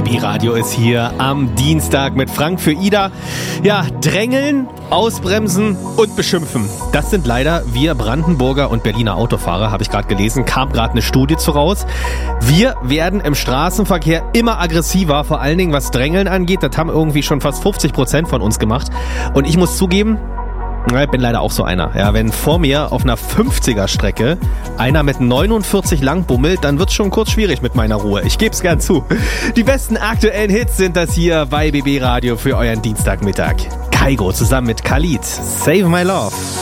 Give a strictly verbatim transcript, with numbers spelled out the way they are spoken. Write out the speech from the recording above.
B Radio ist hier am Dienstag mit Frank für Ida. Ja, drängeln, ausbremsen und beschimpfen. Das sind leider wir Brandenburger und Berliner Autofahrer, habe ich gerade gelesen, kam gerade eine Studie zu raus. Wir werden im Straßenverkehr immer aggressiver, vor allen Dingen was Drängeln angeht. Das haben irgendwie schon fast fünfzig Prozent von uns gemacht. Und ich muss zugeben, ich bin leider auch so einer. Ja, wenn vor mir auf einer fünfziger-Strecke einer mit neunundvierzig lang bummelt, dann wird's schon kurz schwierig mit meiner Ruhe. Ich geb's gern zu. Die besten aktuellen Hits sind das hier bei B B Radio für euren Dienstagmittag. Kygo zusammen mit Khalid. Save My Love.